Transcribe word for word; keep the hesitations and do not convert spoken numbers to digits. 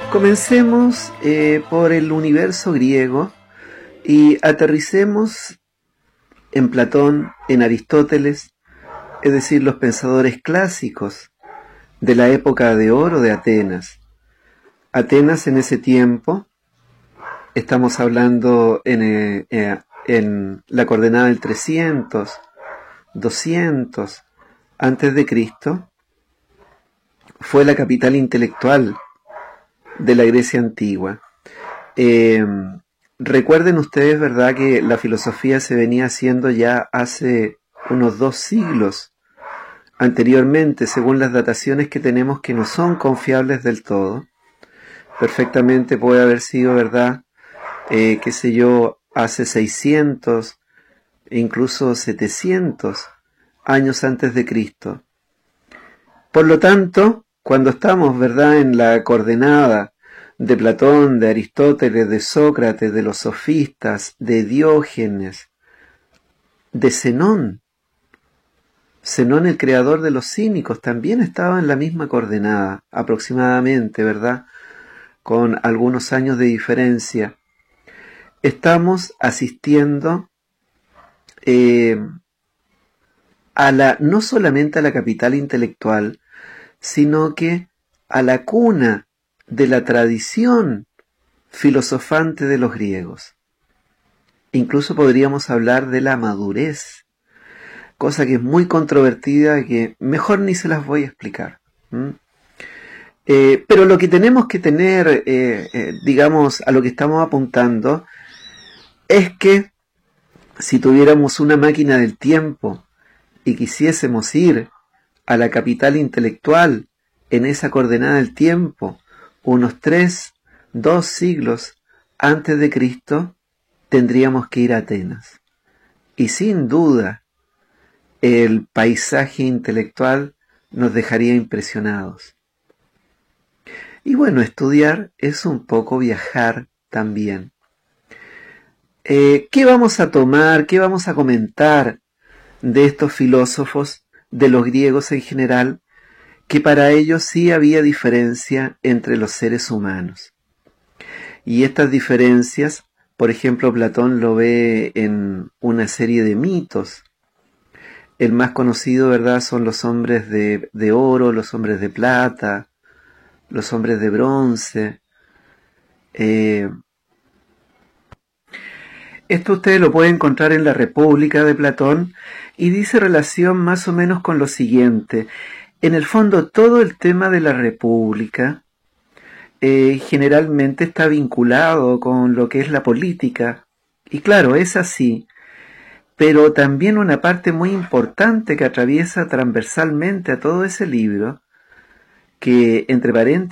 Comencemos eh, por el universo griego y aterricemos en Platón, en Aristóteles, es decir, los pensadores clásicos de la época de oro de Atenas. Atenas en ese tiempo, estamos hablando en, eh, en la coordenada del trescientos, doscientos antes de Cristo, fue la capital intelectual de la Grecia antigua. Eh, recuerden ustedes, ¿verdad?, que la filosofía se venía haciendo ya hace unos dos siglos anteriormente, según las dataciones que tenemos, que no son confiables del todo. Perfectamente puede haber sido, ¿verdad?, eh, qué sé yo, hace seiscientos e incluso setecientos años antes de Cristo. Por lo tanto, cuando estamos, ¿verdad?, en la coordenada de Platón, de Aristóteles, de Sócrates, de los sofistas, de Diógenes, de Zenón, Zenón, el creador de los cínicos, también estaba en la misma coordenada, aproximadamente, ¿verdad?, con algunos años de diferencia. Estamos asistiendo eh, a la, no solamente a la capital intelectual, sino que a la cuna de la tradición filosofante de los griegos. Incluso podríamos hablar de la madurez, cosa que es muy controvertida, que mejor ni se las voy a explicar. ¿Mm? Eh, pero lo que tenemos que tener, eh, eh, digamos, a lo que estamos apuntando, es que si tuviéramos una máquina del tiempo y quisiésemos ir a la capital intelectual en esa coordenada del tiempo, unos tres, dos siglos antes de Cristo, tendríamos que ir a Atenas. Y sin duda, el paisaje intelectual nos dejaría impresionados. Y bueno, estudiar es un poco viajar también. Eh, ¿Qué vamos a tomar, qué vamos a comentar de estos filósofos, de los griegos en general, que para ellos sí había diferencia entre los seres humanos? Y estas diferencias, por ejemplo, Platón lo ve en una serie de mitos. El más conocido, ¿verdad?, son los hombres de, de oro, los hombres de plata, los hombres de bronce. Eh, esto ustedes lo pueden encontrar en la República de Platón y dice relación más o menos con lo siguiente. En el fondo, todo el tema de la República eh, generalmente está vinculado con lo que es la política. Y claro, es así. Pero también una parte muy importante que atraviesa transversalmente a todo ese libro, que entre paréntesis